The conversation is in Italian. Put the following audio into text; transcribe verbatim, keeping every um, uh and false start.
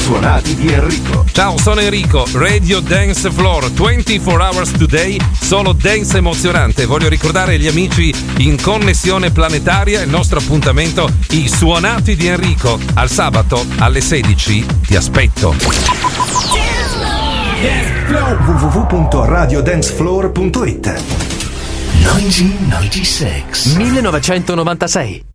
suonati di Enrico. Ciao, sono Enrico, Radio Dance Floor, ventiquattro hours today, solo dance emozionante. Voglio ricordare agli amici in connessione planetaria il nostro appuntamento, i suonati di Enrico. Al sabato alle sedici ti aspetto. w w w punto radio dance floor punto it. millenovecentonovantasei